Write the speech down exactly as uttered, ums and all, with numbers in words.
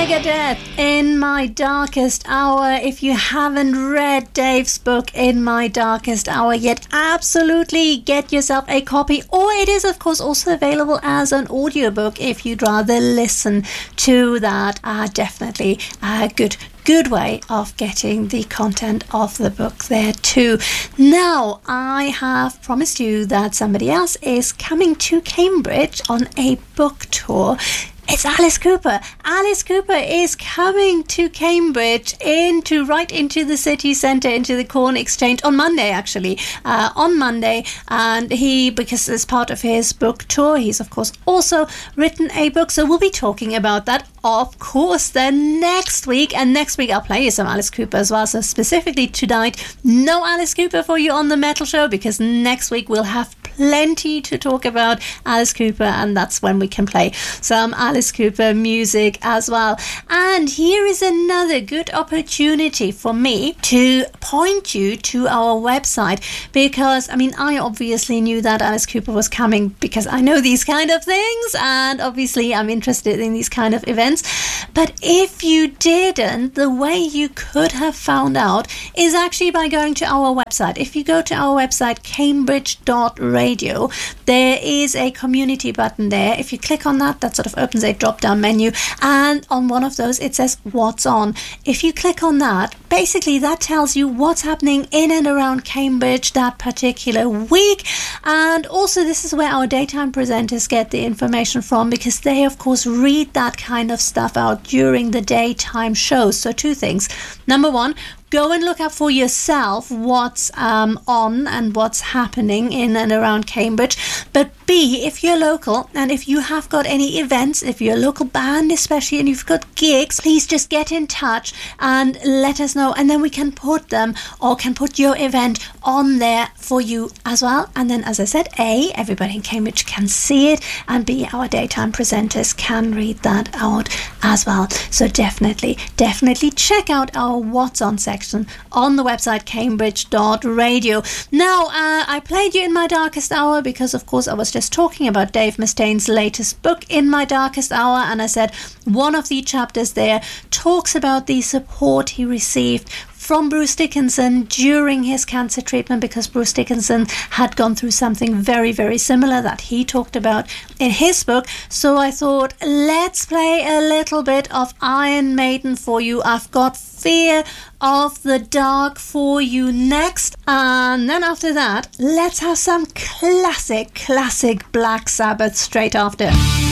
Megadeth, In My Darkest Hour. If you haven't read Dave's book, In My Darkest Hour, yet, absolutely get yourself a copy. Or it is, of course, also available as an audiobook if you'd rather listen to that. Uh, definitely a good good way of getting the content of the book there too. Now, I have promised you that somebody else is coming to Cambridge on a book tour. It's Alice Cooper. Alice Cooper is coming to Cambridge, into right into the city centre, into the Corn Exchange on Monday, actually, uh, on Monday. And he, because as part of his book tour, he's of course also written a book. So we'll be talking about that, of course, then next week. And next week I'll play you some Alice Cooper as well. So specifically tonight, no Alice Cooper for you on the Metal Show, because next week we'll have plenty to talk about Alice Cooper, and that's when we can play some Alice Cooper music as well. And here is another good opportunity for me to point you to our website, because I mean, I obviously knew that Alice Cooper was coming because I know these kind of things, and obviously I'm interested in these kind of events. But if you didn't, the way you could have found out is actually by going to our website. If you go to our website, cambridge dot radio, there is a community button there. If you click on that, that sort of opens a drop down menu, and on one of those it says what's on. If you click on that, basically that tells you what's happening in and around Cambridge that particular week. And also, this is where our daytime presenters get the information from, because they of course read that kind of stuff out during the daytime shows. So two things. Number one, go and look up for yourself what's um, on and what's happening in and around Cambridge. But B, if you're local and if you have got any events, if you're a local band especially, and you've got gigs, please just get in touch and let us know, and then we can put them, or can put your event on there for you as well. And then, as I said, A, everybody in Cambridge can see it, and B, our daytime presenters can read that out as well. So definitely, definitely check out our What's On section on the website cambridge dot radio. Now, uh, I played you In My Darkest Hour because, of course, I was just talking about Dave Mustaine's latest book, In My Darkest Hour, and I said one of the chapters there talks about the support he received from Bruce Dickinson during his cancer treatment, because Bruce Dickinson had gone through something very, very similar that he talked about in his book. So I thought, let's play a little bit of Iron Maiden for you. I've got Fear of the Dark for you next. And then after that, let's have some classic, classic Black Sabbath straight after.